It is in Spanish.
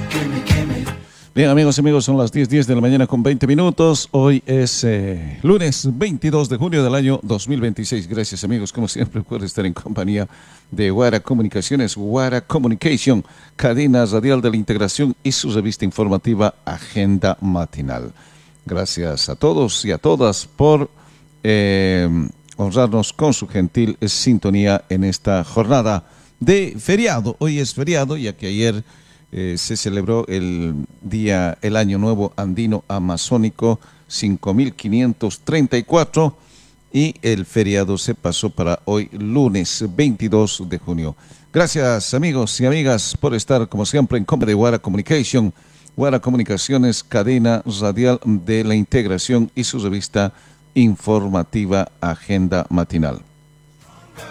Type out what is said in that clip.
Bien, amigos y amigos, son las 10:10 de la mañana con 20 minutos. Hoy es lunes 22 de junio del año 2026. Gracias, amigos, como siempre, por estar en compañía de Guara Comunicaciones, Guara Communication, cadena radial de la integración y su revista informativa Agenda Matinal. Gracias a todos y a todas por honrarnos con su gentil sintonía en esta jornada de feriado. Hoy es feriado, ya que ayer se celebró el Año Nuevo Andino Amazónico 5534 y el feriado se pasó para hoy, lunes 22 de junio. Gracias, amigos y amigas, por estar, como siempre, en compañía de Guara Communication, Guara Comunicaciones, cadena radial de la integración y su revista informativa Agenda Matinal.